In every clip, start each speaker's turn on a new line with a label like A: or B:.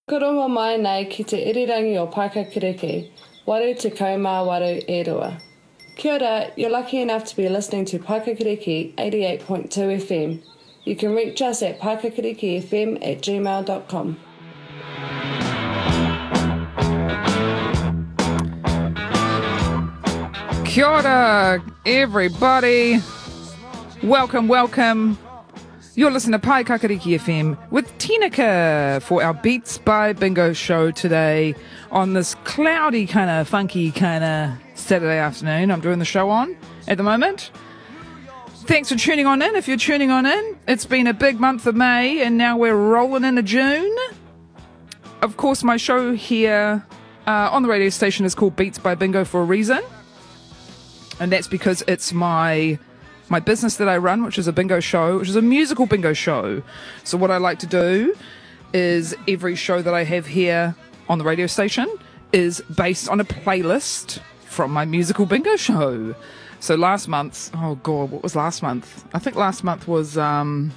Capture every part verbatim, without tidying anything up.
A: Kuruma mai nei ki te irirangi o Paikakiriki, waru te kaumā waru e rua. Kia ora, you're lucky enough to be listening to Paikakiriki eighty-eight point two F M. You can reach us at paikakirikifm at gmail dot com.
B: Kia ora, everybody. Welcome, welcome. You're listening to Paikakiriki F M with Tinaka for our Beats by Bingo show today on this cloudy, kind of funky kind of Saturday afternoon. I'm doing the show on at the moment. Thanks for tuning on in. If you're tuning on in, it's been a big month of May and now we're rolling into June. Of course, my show here uh, on the radio station is called Beats by Bingo for a reason. And that's because it's my my business that I run, which is a bingo show, which is a musical bingo show. So what I like to do is every show that I have here on the radio station is based on a playlist from my musical bingo show. So last month, oh God, what was last month? I think last month was, um,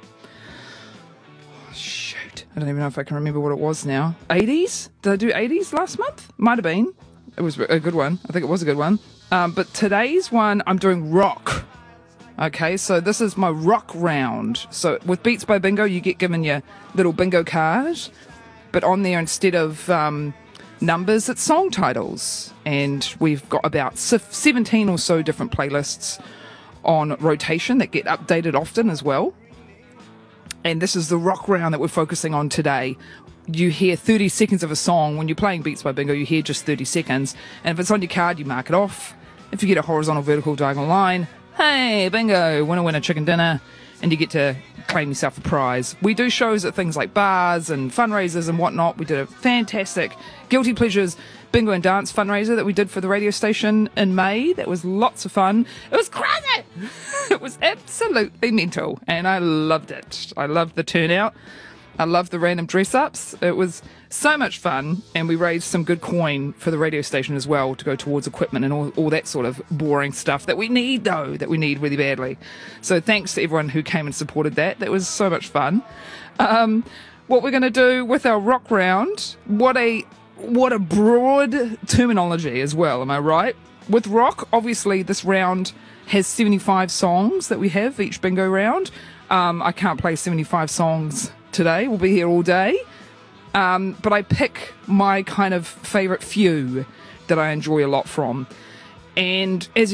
B: oh, shoot, I don't even know if I can remember what it was now. eighties? Did I do eighties last month? Might have been. It was a good one. I think it was a good one. Um, but today's one, I'm doing rock. Okay, so this is my rock round. So with Beats by Bingo, you get given your little bingo card, but on there, instead of um, numbers, it's song titles. And we've got about seventeen or so different playlists on rotation that get updated often as well. And this is the rock round that we're focusing on today. You hear thirty seconds of a song. When you're playing Beats by Bingo, you hear just thirty seconds. And if it's on your card, you mark it off. If you get a horizontal, vertical, diagonal line, hey, bingo, winner, winner, chicken dinner, and you get to claim yourself a prize. We do shows at things like bars and fundraisers and whatnot. We did a fantastic Guilty Pleasures bingo and dance fundraiser that we did for the radio station in May. That was lots of fun. It was crazy. It was absolutely mental, and I loved it. I loved the turnout. I loved the random dress-ups. It was so much fun, and we raised some good coin for the radio station as well to go towards equipment and all, all that sort of boring stuff that we need, though, that we need really badly. So thanks to everyone who came and supported that. That was so much fun. Um, what we're going to do with our rock round, what a what a broad terminology as well, am I right? With rock, obviously, this round has seventy-five songs that we have each bingo round. Um, I can't play seventy-five songs today. We'll be here all day. Um, but I pick my kind of favourite few that I enjoy a lot from. And as